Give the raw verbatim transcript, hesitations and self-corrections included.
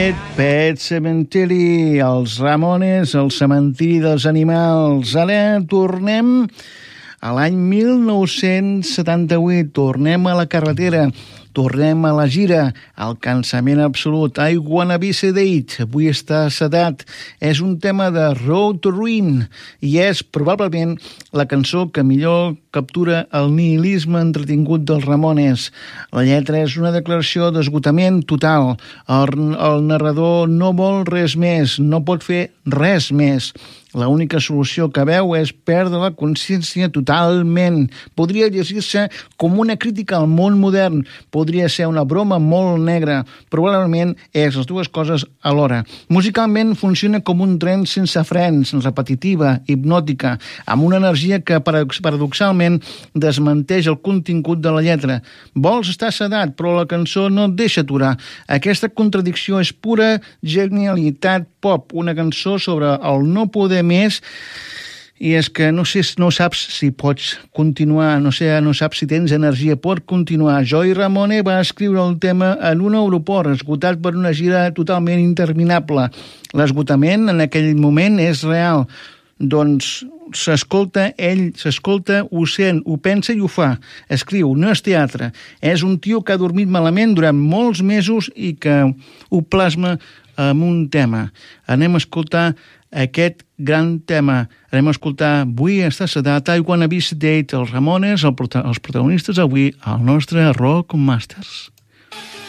Pet Sematary, els Ramones, el cementiri dels animals. Ara tornem a l'any mil nou-cents setanta-vuit, tornem a la carretera, tornem a la gira, al cansament absolut. I Wanna Be Sedate, vull estar sedat. És un tema de Road to Ruin i és probablement la cançó que millor captura el nihilisme entretingut dels Ramones. La lletra és una declaració d'esgotament total. El, el narrador no vol res més, no pot fer res més. L'única solució que veu és perdre la consciència totalment. Podria llegir-se com una crítica al món modern, podria ser una broma molt negra, probablement és les dues coses alhora. Musicalment funciona com un tren sense frens, repetitiva, hipnòtica, amb una energia que paradoxalment desmenteix el contingut de la lletra. Vols estar sedat, però la cançó no et deixa aturar. Aquesta contradicció és pura genialitat pop, una cançó sobre el no poder més, i és que no sé, no saps si pots continuar, no sé, no saps si tens energia per continuar. Joey Ramone va escriure el tema en un aeroport, esgotat per una gira totalment interminable. L'esgotament en aquell moment és real, doncs s'escolta, ell s'escolta, ho sent, ho pensa i ho fa. Escriu, no és teatre. És un tio que ha dormit malament durant molts mesos i que ho plasma amb un tema. Anem a escoltar aquest gran tema. Anem a escoltar Vull estar sedat, I Wanna Be Sedate, els Ramones, els protagonistes avui al nostre Rock Masters.